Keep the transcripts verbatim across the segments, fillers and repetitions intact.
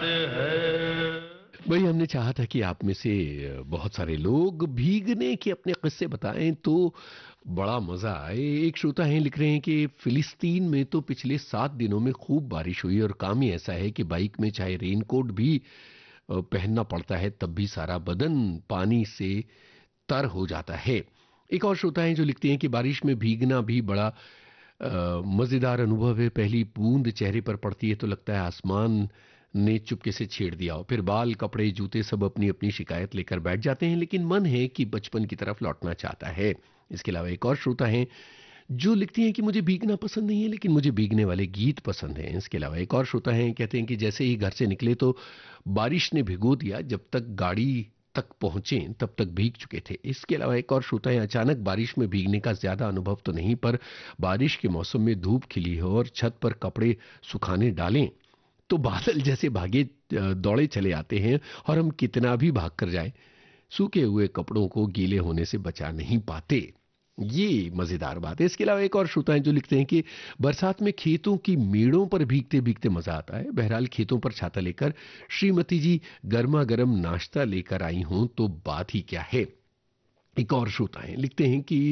है। वही हमने चाहा था कि आप में से बहुत सारे लोग भीगने के अपने किस्से बताएं तो बड़ा मजा आए। एक श्रोता हैं लिख रहे हैं कि फिलिस्तीन में तो पिछले सात दिनों में खूब बारिश हुई और काम ही ऐसा है कि बाइक में चाहे रेनकोट भी अ, पहनना पड़ता है तब भी सारा बदन पानी से तर हो जाता है। एक और श्रोता हैं जो लिखते हैं कि बारिश में भीगना भी बड़ा अ, मजेदार अनुभव है। पहली बूंद चेहरे पर पड़ती है तो लगता है आसमान ने चुपके से छेड़ दिया हो। फिर बाल कपड़े जूते सब अपनी अपनी शिकायत लेकर बैठ जाते हैं, लेकिन मन है कि बचपन की तरफ लौटना चाहता है। इसके अलावा एक और श्रोता हैं जो लिखती हैं कि मुझे भीगना पसंद नहीं है लेकिन मुझे भीगने वाले गीत पसंद हैं। इसके अलावा एक और श्रोता हैं कहते हैं कि जैसे ही घर से निकले तो बारिश ने भिगो दिया, जब तक गाड़ी तक पहुंचे तब तक भीग चुके थे। इसके अलावा एक और श्रोता है अचानक बारिश में भीगने का ज्यादा अनुभव तो नहीं, पर बारिश के मौसम में धूप खिली हो और छत पर कपड़े सुखाने डालें तो बादल जैसे भागे अ, दौड़े चले आते हैं और हम कितना भी भाग कर जाएं सूखे हुए कपड़ों को गीले होने से बचा नहीं पाते। ये मजेदार बात है। इसके अलावा एक और श्रोता हैं जो लिखते हैं कि बरसात में खेतों की मेड़ों पर भीगते भीगते मजा आता है। बहरहाल खेतों पर छाता लेकर श्रीमती जी गर्मा गर्म नाश्ता लेकर आई हूं तो बात ही क्या है। एक और श्रोता हैं लिखते हैं कि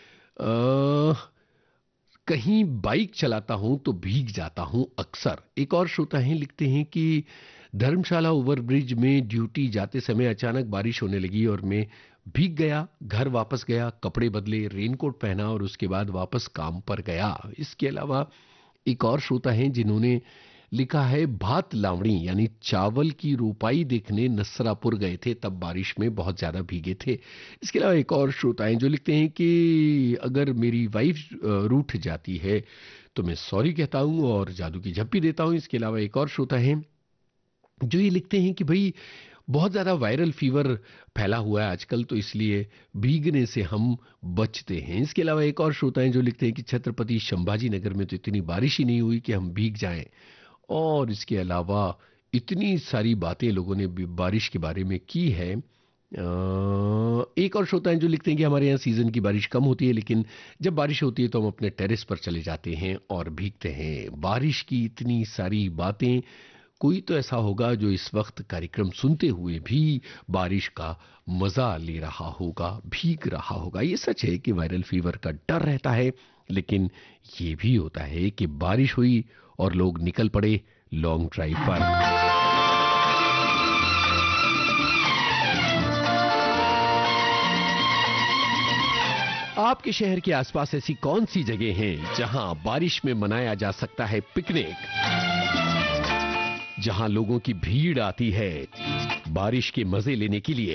अ, कहीं बाइक चलाता हूं तो भीग जाता हूं अक्सर। एक और श्रोता हैं लिखते हैं कि धर्मशाला ओवरब्रिज में ड्यूटी जाते समय अचानक बारिश होने लगी और मैं भीग गया। घर वापस गया, कपड़े बदले, रेनकोट पहना और उसके बाद वापस काम पर गया। इसके अलावा एक और श्रोता हैं जिन्होंने लिखा है भात लावणी यानी चावल की रोपाई देखने नसरापुर गए थे, तब बारिश में बहुत ज्यादा भीगे थे। इसके अलावा एक और श्रोता हैं जो लिखते हैं कि अगर मेरी वाइफ रूठ जाती है तो मैं सॉरी कहता हूं और जादू की झप्पी देता हूं। इसके अलावा एक और श्रोता हैं जो ये लिखते हैं कि भाई बहुत ज्यादा वायरल फीवर फैला हुआ है आजकल तो इसलिए भीगने से हम बचते हैं। इसके अलावा एक और श्रोता हैं जो लिखते हैं कि छत्रपति संभाजी नगर में तो इतनी बारिश ही नहीं हुई कि हम भीग जाएं। और इसके अलावा इतनी सारी बातें लोगों ने भी बारिश के बारे में की है। अ, एक और श्रोता हैं जो लिखते हैं कि हमारे यहाँ सीजन की बारिश कम होती है लेकिन जब बारिश होती है तो हम अपने टेरेस पर चले जाते हैं और भीगते हैं। बारिश की इतनी सारी बातें, कोई तो ऐसा होगा जो इस वक्त कार्यक्रम सुनते हुए भी बारिश का मजा ले रहा होगा, भीग रहा होगा। ये सच है कि वायरल फीवर का डर रहता है, लेकिन ये भी होता है कि बारिश हुई और लोग निकल पड़े लॉन्ग ड्राइव पर। आपके शहर के आसपास ऐसी कौन सी जगह हैं जहां बारिश में मनाया जा सकता है पिकनिक, जहां लोगों की भीड़ आती है बारिश के मजे लेने के लिए।